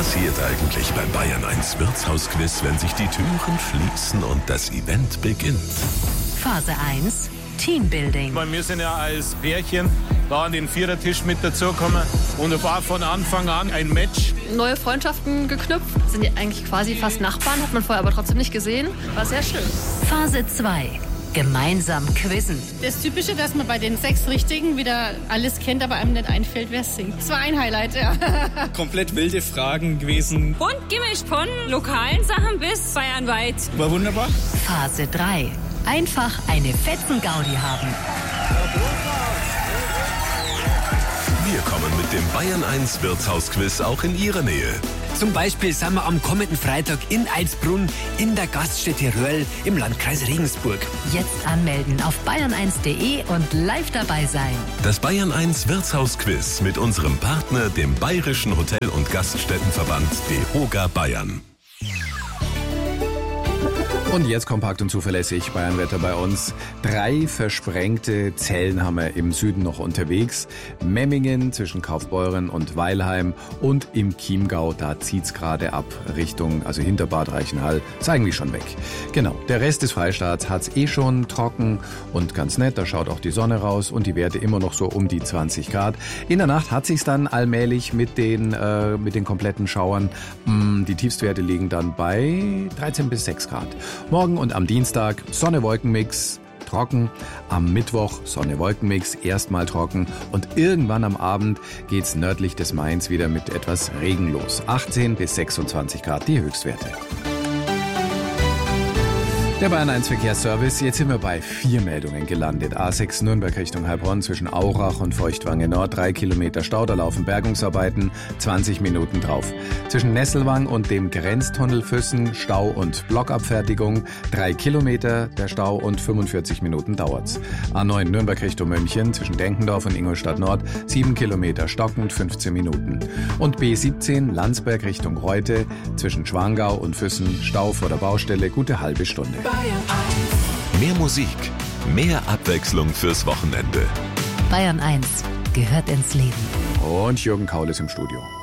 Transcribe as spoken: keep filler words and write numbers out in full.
passiert eigentlich beim Bayern eins Wirtshausquiz, wenn sich die Türen schließen und das Event beginnt? Phase eins, Teambuilding. Wir sind ja als Pärchen da an den Vierertisch mit dazugekommen und es war von Anfang an ein Match. Neue Freundschaften geknüpft, sind ja eigentlich quasi fast Nachbarn, hat man vorher aber trotzdem nicht gesehen. War sehr schön. Phase zwei, gemeinsam quizzen. Das Typische, dass man bei den sechs Richtigen wieder alles kennt, aber einem nicht einfällt, wer es singt. Das war ein Highlight, ja. Komplett wilde Fragen gewesen. Bunt gemischt von lokalen Sachen bis bayernweit. War wunderbar. Phase drei, einfach eine Fetzen-Gaudi haben. Wir kommen mit dem Bayern eins Wirtshausquiz auch in Ihre Nähe. Zum Beispiel sind wir am kommenden Freitag in Eilsbrunn in der Gaststätte Röhrl im Landkreis Regensburg. Jetzt anmelden auf bayern eins punkt de und live dabei sein. Das Bayern eins Wirtshausquiz mit unserem Partner, dem Bayerischen Hotel- und Gaststättenverband DEHOGA Bayern. Und jetzt kompakt und zuverlässig Bayernwetter bei uns. Drei versprengte Zellen haben wir im Süden noch unterwegs. Memmingen zwischen Kaufbeuren und Weilheim und im Chiemgau, da zieht's gerade ab Richtung, also hinter Bad Reichenhall, ist eigentlich schon weg. Genau, der Rest des Freistaats hat's eh schon trocken und ganz nett, da schaut auch die Sonne raus und die Werte immer noch so um die zwanzig Grad. In der Nacht hat sich's dann allmählich mit den, äh, mit den kompletten Schauern. Die Tiefstwerte liegen dann bei dreizehn bis sechs Grad. Morgen und am Dienstag Sonne-Wolken-Mix, trocken. Am Mittwoch Sonne-Wolken-Mix, erstmal trocken. Und irgendwann am Abend geht's nördlich des Mains wieder mit etwas Regen los. achtzehn bis sechsundzwanzig Grad die Höchstwerte. Der Bayern eins Verkehrsservice, jetzt sind wir bei vier Meldungen gelandet. A sechs Nürnberg Richtung Heilbronn zwischen Aurach und Feuchtwange Nord, drei Kilometer Stau, da laufen Bergungsarbeiten, zwanzig Minuten drauf. Zwischen Nesselwang und dem Grenztunnel Füssen, Stau und Blockabfertigung, drei Kilometer der Stau und fünfundvierzig Minuten dauert's. A neun Nürnberg Richtung München zwischen Denkendorf und Ingolstadt Nord, sieben Kilometer stockend, fünfzehn Minuten. Und B siebzehn Landsberg Richtung Reute zwischen Schwangau und Füssen, Stau vor der Baustelle, gute halbe Stunde. Mehr Musik, mehr Abwechslung fürs Wochenende. Bayern eins gehört ins Leben. Und Jürgen Kaul ist im Studio.